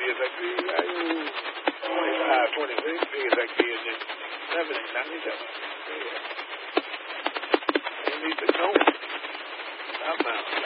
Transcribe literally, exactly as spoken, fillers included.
P S X P, twenty-five, twenty-six, P S X P is in seventy, ninety-seven. They need to know. Stop now.